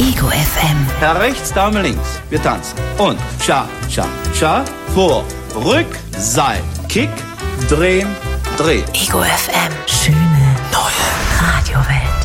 Ego FM. Herr rechts, Dame links. Wir tanzen. Und Cha, Cha, Cha. Vor, Rück, Seil, Kick, drehen, drehen. Ego FM. Schöne neue Radiowelt.